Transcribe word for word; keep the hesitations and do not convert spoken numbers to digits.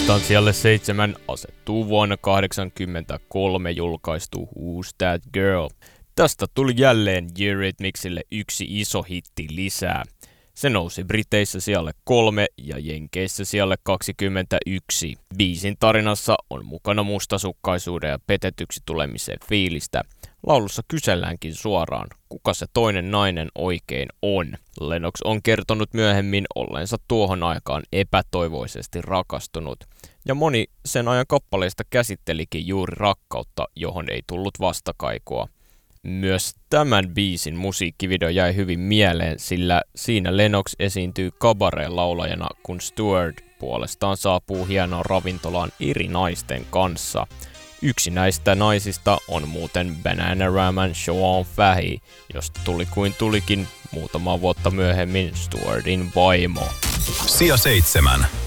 Listan siellä seitsemän asettuu vuonna kahdeksankymmentäkolme julkaistu Who's That Girl. Tästä tuli jälleen Eurythmicsille yksi iso hitti lisää. Se nousi Briteissä sijalle kolme ja Jenkeissä sijalle kaksikymmentäyksi. Biisin tarinassa on mukana mustasukkaisuuden ja petetyksi tulemisen fiilistä. Laulussa kyselläänkin suoraan, kuka se toinen nainen oikein on. Lennox on kertonut myöhemmin olleensa tuohon aikaan epätoivoisesti rakastunut. Ja moni sen ajan kappaleista käsittelikin juuri rakkautta, johon ei tullut vastakaikua. Myös tämän biisin musiikkivideo jäi hyvin mieleen, sillä siinä Lennox esiintyy kabareen-laulajana, kun Stewart puolestaan saapuu hienoon ravintolaan eri naisten kanssa. Yksi näistä naisista on muuten Bananaraman Siobhan Fahey, josta tuli kuin tulikin muutama vuotta myöhemmin Stewartin vaimo. Sija seitsemän.